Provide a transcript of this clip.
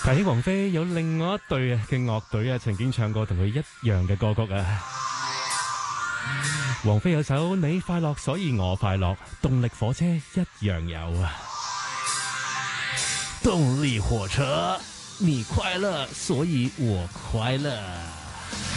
提起王菲，有另外一隊嘅樂隊啊，曾經唱過同佢一樣嘅歌曲啊。王菲有首《你快樂所以我快樂》，動力火車一樣有啊。動力火車，你快樂所以我快樂。